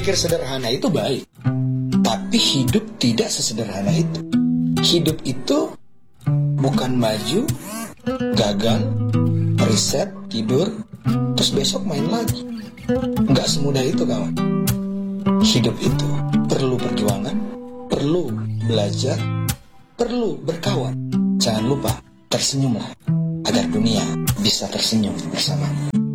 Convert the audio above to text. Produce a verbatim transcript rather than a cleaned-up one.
berpikir sederhana itu baik, tapi hidup tidak sesederhana itu. Hidup itu bukan maju, gagal, riset, tidur, terus besok main lagi. Nggak semudah itu, kawan. Hidup itu perlu perjuangan, perlu belajar, perlu berkawan. Jangan lupa tersenyumlah agar dunia bisa tersenyum bersamamu.